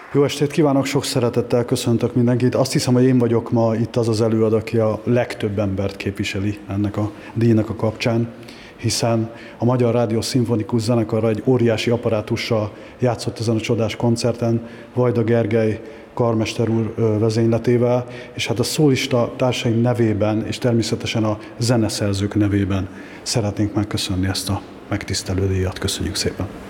Jó estét kívánok, sok szeretettel köszöntök mindenkit. Azt hiszem, hogy én vagyok ma itt az előadó, aki a legtöbb embert képviseli ennek a díjnak a kapcsán, hiszen a Magyar Rádió Szimfonikus Zenekara egy óriási apparátussal játszott ezen a csodás koncerten, Vajda Gergely karmester úr vezényletével, és hát a szólista társaim nevében, és természetesen a zeneszerzők nevében szeretnénk megköszönni ezt a megtisztelő díjat. Köszönjük szépen!